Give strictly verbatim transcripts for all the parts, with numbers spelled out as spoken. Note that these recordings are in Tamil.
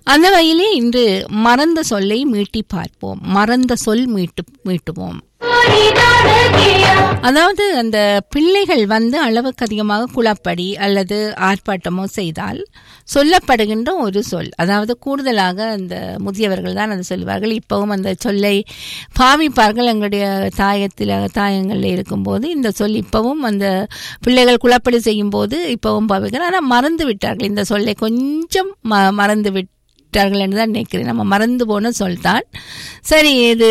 அந்த வகையிலே இன்று மறந்த சொல்லை மீட்டி பார்ப்போம். மறந்த சொல் மீட்டு மீட்டுவோம். அதாவது அந்த பிள்ளைகள் வந்து அளவுக்கு அதிகமாக குளப்படி அல்லது ஆர்ப்பாட்டமோ செய்தால் சொல்லப்படுகின்ற ஒரு சொல், அதாவது கூடுதலாக அந்த முதியவர்கள் தான் அதை சொல்வார்கள். இப்பவும் அந்த சொல்லை பாவிப்பார்கள். எங்களுடைய தாயத்தில் தாயங்களில் இருக்கும்போது இந்த சொல் இப்பவும் அந்த பிள்ளைகள் குளப்படி செய்யும் போது இப்பவும் பாவிக்கிறார். ஆனால் மறந்து விட்டார்கள், இந்த சொல்லை கொஞ்சம் ம மறந்து விட்டு என்று தான் நினைக்கிறேன். நம்ம மறந்து போன சொல்தான். சரி, இது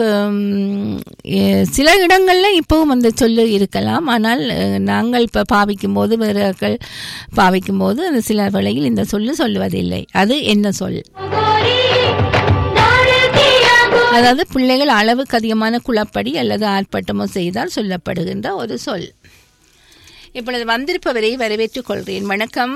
சில இடங்களில் இப்பவும் அந்த சொல்லு இருக்கலாம். ஆனால் நாங்கள் இப்போ பாவிக்கும் போது வேறுகள் பாவிக்கும் போது அந்த சில வேளையில் இந்த சொல்லு சொல்லுவதில்லை. அது என்ன சொல்? அதாவது பிள்ளைகள் அளவுக்கு அதிகமான குளப்படி அல்லது ஆர்ப்பாட்டமோ செய்தால் சொல்லப்படுகின்ற ஒரு சொல். இப்பொழுது வந்திருப்பவரை வரவேற்றுக் கொள்கிறேன். வணக்கம்.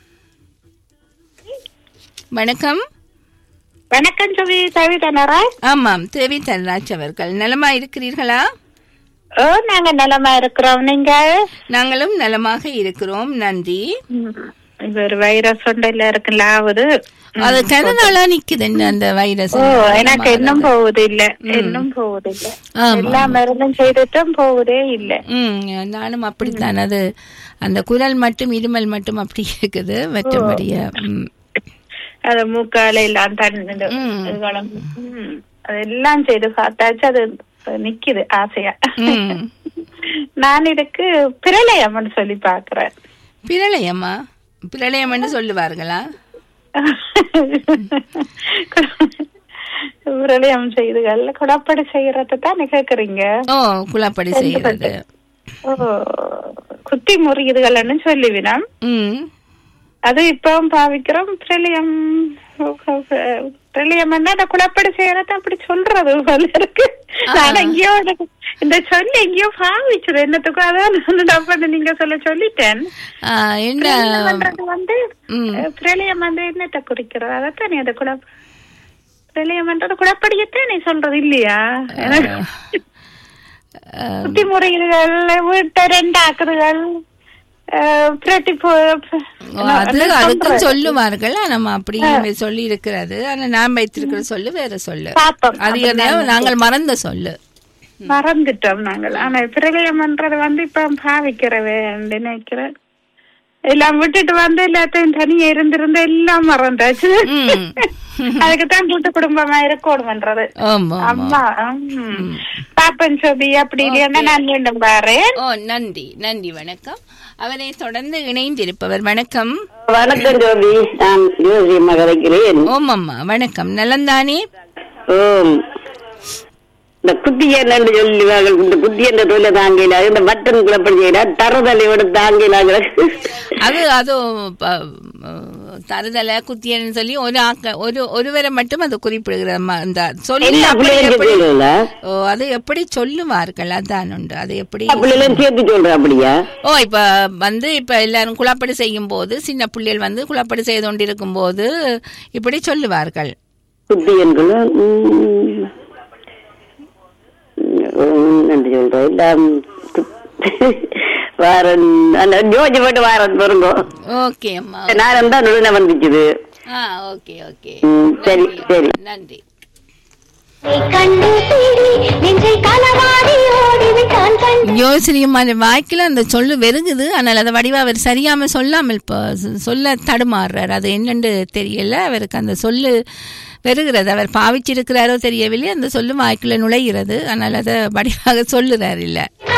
வணக்கம். வணக்கம் சொல்லி தேவி தனராஜ். ஆமாம், தேவி தனராஜ் அவர்கள். நலமா இருக்கிறீர்களா? ஓ, நாங்க நலமா இருக்கிறோம். நீங்க? நாங்களும் நலமாக இருக்கிறோம், நன்றி. இது ஒரு வைரஸ் ஒன்றில் இருக்குல்ல, ஆகுது. அது கனநாளா நிக்குது அந்த வைரஸ். ஓ, எனக்கு இன்னும் போகுது இல்ல, இன்னும் போகுது இல்ல. எல்லா மருந்தும் செய்துட்டும் போகுதே இல்ல. உம் நானும் அப்படித்தான். அது அந்த குரல் மட்டும் இருமல் மட்டும் அப்படி இருக்குது. மற்றபடியா அது மூக்கால எல்லாம் தண்ணி அதெல்லாம் செய்து பார்த்தாச்சு, அது நிக்குது ஆசையா. நான் இதுக்கு பிரளயம்னு சொல்லி பாக்குறேன். பிரளயமா? பிரளயம்னு சொல்லுவார்களா? பிரளயம் செய்துகள் குளப்படி செய்யறது தான் கேக்குறீங்க? ஓ, குளப்படி செய்யறது. ஓ, குத்தி முறியுதுகள்னு சொல்லுவினம். அது இப்பவும் பாவிக்கிறோம். பிரளயம் பிரளயம் என்ன குளப்படி செய்யறது அப்படி சொல்றது போல இருக்கு. நான் எங்கேயோ இந்த சொல்லி எங்கேயோ பாவிச்சது என்னத்துக்கும், அதான் நீங்க சொல்ல சொல்லிட்டேன். வந்து பிரளயம் வந்து என்னத்தை குறிக்கிறது? அதைத்தான் அந்த குள பிரளயம் என்றது குளப்படியத்தான் நீ சொல்றது இல்லையா? குத்தி முறைகள், வீட்டை ரெண்டாக்குதுகள், அது அதுக்கும் சொல்லுவார்கள். நம்ம அப்படி சொல்லி இருக்கிறது. ஆனா நான் வைத்திருக்கிற சொல்லு வேற சொல்லு. அது நாங்கள் மறந்த சொல்லு, மறந்துட்டோம் நாங்கள். ஆனா பிரளயம்ன்றது வந்து இப்ப பாவிக்கிறவே நினைக்கிறேன். எல்லாம் விட்டுட்டு வந்து எல்லாத்தையும் தனியா இருந்திருந்த எல்லாம் மறந்தாச்சு. அதுக்குத்தான் கூட்டு குடும்பமா இருக்கணும்ன்றது. அம்மா பாப்பன் சோபி அப்படி இல்லையா? நான் மீண்டும் பாறேன். ஓ, நன்றி நன்றி, வணக்கம். அவரை தொடர்ந்து இணைந்திருப்பவர். வணக்கம். வணக்கம் ஜோபி, நான் ஜோசியம்மா கதைக்கிறேன். ஓம் அம்மா, வணக்கம். நலந்தானே? ஓம். இந்த குத்தியன்னு சொல்லுவார்கள். இந்த குத்தி என்ற தொழில தாங்கல, இந்த மட்டன் குழப்படி செய்யற தருதலையோட தாங்கலாங்க. அது அதுவும் தருதலை குத்தியன்னு சொல்லி ஒரு ஆக்க ஒரு ஒருவரை மட்டும் அது குறிப்பிடுகிற அந்த சொல்லி. ஓ, அது எப்படி சொல்லுவார்கள்? அதான் உண்டு. அது எப்படி சேர்த்து சொல்ற அப்படியா? ஓ, இப்ப வந்து இப்ப எல்லாரும் குழப்படி செய்யும் போது, சின்ன பிள்ளைகள் வந்து குழப்படி செய்து கொண்டிருக்கும் போது இப்படி சொல்லுவார்கள். குத்தியன்கள நன்றி சொல்றேன். எல்லாம் வாரன் ஜோஜி போட்டு வாரன் வருங்க. ஓகே அம்மா, நான் தான் நுழைன வந்துச்சுது. ஆ, ஓகே ஓகே, சரி சரி, நன்றி. யோசனையுமான வாய்க்கில் அந்த சொல்லு வெறுகுது. ஆனால் அதை வடிவா அவர் சரியாம சொல்லாமல் இப்போ சொல்ல தடுமாறுறார். அது என்னன்னு தெரியல. அவருக்கு அந்த சொல்லு வெறுகிறது. அவர் பாவிச்சிருக்கிறாரோ தெரியவில்லை. அந்த சொல்லு வாய்க்குள்ள நுழைகிறது. ஆனால் அதை வடிவாக சொல்லுறாரு இல்ல.